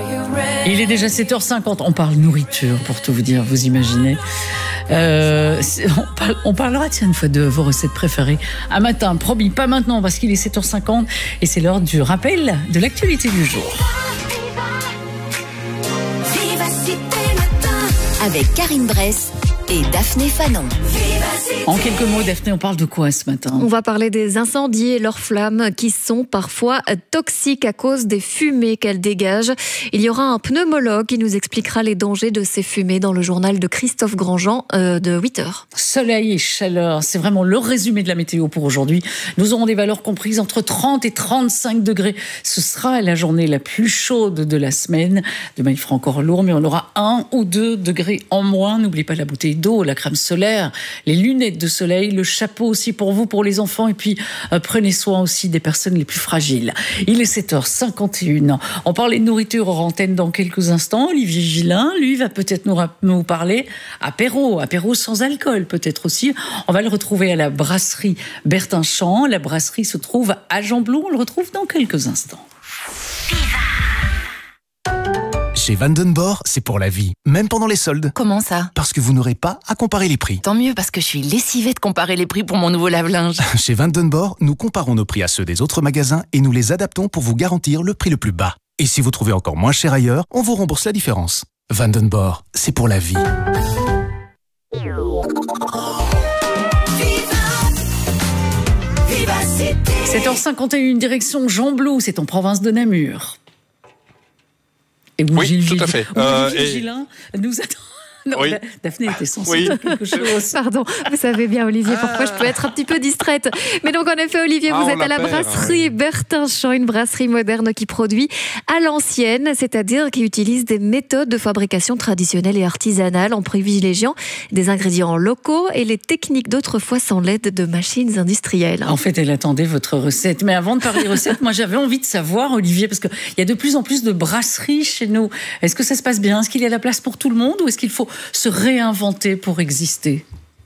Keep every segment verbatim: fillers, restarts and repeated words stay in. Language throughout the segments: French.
Il est déjà sept heures cinquante, on parle nourriture pour tout vous dire, vous imaginez. Euh, on, parle, on parlera tiens une fois de vos recettes préférées. Un matin, promis, pas maintenant parce qu'il est sept heures cinquante et c'est l'heure du rappel de l'actualité du jour. Avec Karine Bress et Daphné Fanon. En quelques mots, Daphné, on parle de quoi ce matin ? On va parler des incendies et leurs flammes qui sont parfois toxiques à cause des fumées qu'elles dégagent. Il y aura un pneumologue qui nous expliquera les dangers de ces fumées dans le journal de Christophe Grandjean euh, de huit heures. Soleil et chaleur, c'est vraiment le résumé de la météo pour aujourd'hui. Nous aurons des valeurs comprises entre trente et trente-cinq degrés. Ce sera la journée la plus chaude de la semaine. Demain, il fera encore lourd, mais on aura un ou deux degrés en moins. N'oubliez pas la bouteille d'eau, la crème solaire, les lunettes de soleil, le chapeau aussi pour vous, pour les enfants, et puis euh, prenez soin aussi des personnes les plus fragiles. Il est sept heures cinquante et une. On parlait de nourriture hors antenne dans quelques instants. Olivier Gillin, lui, va peut-être nous, nous parler apéro, apéro sans alcool peut-être aussi. On va le retrouver à la brasserie Bertin-Champ. La brasserie se trouve à Gembloux. On le retrouve dans quelques instants. Chez Vandenborre, c'est pour la vie, même pendant les soldes. Comment ça ? Parce que vous n'aurez pas à comparer les prix. Tant mieux, parce que je suis lessivée de comparer les prix pour mon nouveau lave-linge. Chez Vandenborre, nous comparons nos prix à ceux des autres magasins et nous les adaptons pour vous garantir le prix le plus bas. Et si vous trouvez encore moins cher ailleurs, on vous rembourse la différence. Vandenborre, c'est pour la vie. sept heures cinquante et une, direction Gembloux, c'est en province de Namur. Et oui, Gilles, tout à fait. Oui, euh, Gilles et... Gillin nous attend. Non, oui. Daphné était censée oui. dire quelque chose. Pardon, vous savez bien, Olivier, pourquoi je peux être un petit peu distraite. Mais donc, en effet, Olivier, ah, vous êtes à la perd, brasserie oui. Bertin-Champ, une brasserie moderne qui produit à l'ancienne, c'est-à-dire qui utilise des méthodes de fabrication traditionnelles et artisanales en privilégiant des ingrédients locaux et les techniques d'autrefois sans l'aide de machines industrielles. En fait, elle attendait votre recette. Mais avant de parler recette, moi, j'avais envie de savoir, Olivier, parce qu'il y a de plus en plus de brasseries chez nous. Est-ce que ça se passe bien ? Est-ce qu'il y a la place pour tout le monde ou est-ce qu'il faut se réinventer pour exister?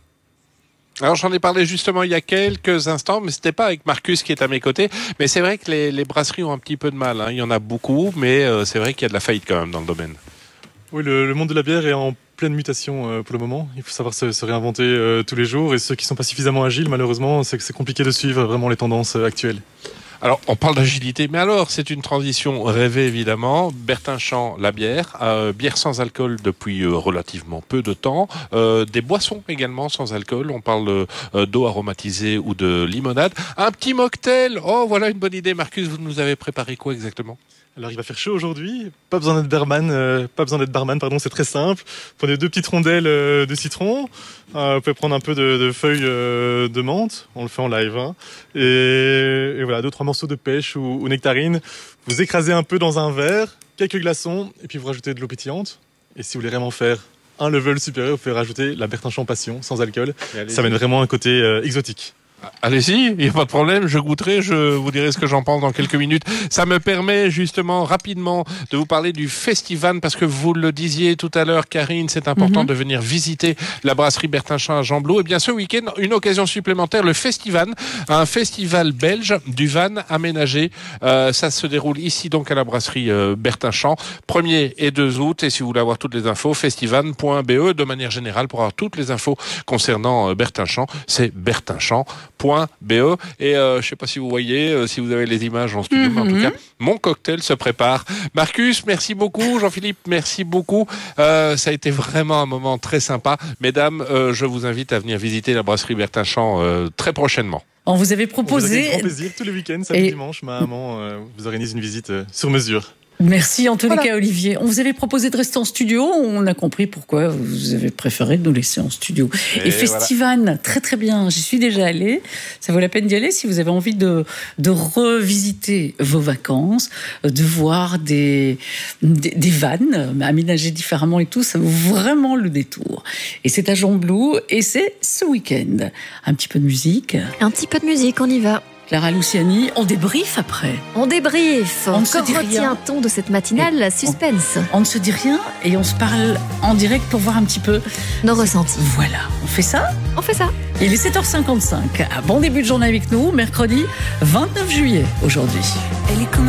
Alors j'en ai parlé justement il y a quelques instants, mais c'était pas avec Marcus qui est à mes côtés. Mais c'est vrai que les, les brasseries ont un petit peu de mal, hein. Il y en a beaucoup, mais euh, c'est vrai qu'il y a de la faillite quand même dans le domaine. Oui, le, le monde de la bière est en pleine mutation euh, pour le moment. Il faut savoir se, se réinventer euh, tous les jours. Et ceux qui ne sont pas suffisamment agiles, malheureusement, c'est que c'est compliqué de suivre vraiment les tendances euh, actuelles. Alors, on parle d'agilité, mais alors, c'est une transition rêvée, évidemment. Bertin-Champ, la bière, euh, bière sans alcool depuis euh, relativement peu de temps. Euh, des boissons également sans alcool. On parle euh, d'eau aromatisée ou de limonade. Un petit mocktail. Oh, voilà une bonne idée. Marcus, vous nous avez préparé quoi exactement ? Alors il va faire chaud aujourd'hui, pas besoin d'être barman, euh, pas besoin d'être barman, pardon, c'est très simple. Prenez deux petites rondelles euh, de citron, euh, vous pouvez prendre un peu de, de feuilles euh, de menthe, on le fait en live, hein. et, et voilà, deux trois morceaux de pêche ou, ou nectarine. Vous écrasez un peu dans un verre, quelques glaçons, et puis vous rajoutez de l'eau pétillante. Et si vous voulez vraiment faire un level supérieur, vous pouvez rajouter la Bertin-Champ Passion sans alcool. Ça amène vraiment un côté euh, exotique. Allez-y, il n'y a pas de problème, je goûterai, je vous dirai ce que j'en pense dans quelques minutes. Ça me permet justement rapidement de vous parler du festival, parce que vous le disiez tout à l'heure, Karine, c'est important mm-hmm. de venir visiter la brasserie Bertin-Champ à Gembloux. Et bien ce week-end, une occasion supplémentaire, le festival, un festival belge du van aménagé. Euh, ça se déroule ici donc à la brasserie euh, Bertin-Champ, premier et deux août. Et si vous voulez avoir toutes les infos, festival point b e de manière générale pour avoir toutes les infos concernant euh, Bertin-Champ, c'est bertinchamp point b e. Et euh, je ne sais pas si vous voyez, euh, si vous avez les images en studio, mm-hmm. mais en tout cas, mon cocktail se prépare. Marcus, merci beaucoup. Jean-Philippe, merci beaucoup. Euh, ça a été vraiment un moment très sympa. Mesdames, euh, je vous invite à venir visiter la brasserie Bertin-Champ euh, très prochainement. On vous avait proposé... On vous a avec grand plaisir, tous les week-ends, samedi, et... dimanche, maman euh, vous organise une visite euh, sur mesure. Merci en tous voilà. les cas, Olivier. On vous avait proposé de rester en studio. On a compris pourquoi vous avez préféré nous laisser en studio. Et, Et Festival, voilà. très très bien. J'y suis déjà allée. Ça vaut la peine d'y aller si vous avez envie de, de revisiter vos vacances, de voir des, des, des vannes aménagées différemment et tout. Ça vaut vraiment le détour. Et c'est à Gembloux et c'est ce week-end. Un petit peu de musique. Un petit peu de musique, on y va. Clara Luciani, on débriefe après. On débriefe. On Encore retient-on de cette matinale la suspense. On, on ne se dit rien et on se parle en direct pour voir un petit peu nos ressentis. Voilà, on fait ça ? On fait ça. Il est sept heures cinquante-cinq. Un bon début de journée avec nous, mercredi vingt-neuf juillet aujourd'hui. Elle est